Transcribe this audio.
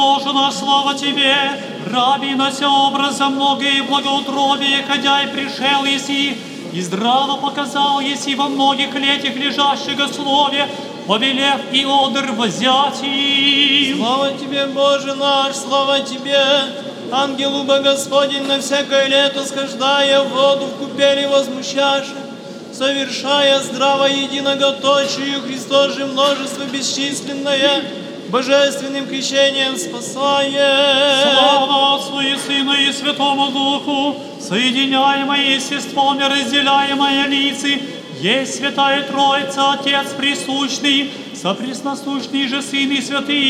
Божена, слава Тебе, раби, нося образом многое благоутробие, ходя и пришел еси, и здраво показал еси во многих летях лежащего слове, повелев и одр взять им. Слава Тебе, Боже наш, слава Тебе, ангелу Богосподень на всякое лето, схождая в воду в купели возмущаши, совершая здраво единоготочию Христос же множество бесчисленное, божественным крещением спасает. Слава Отцу и Сыну и Святому Духу, соединяемое естеством и разделяемое лицы, есть Святая Троица, Отец присущный, сопресносущный же Сын и Святый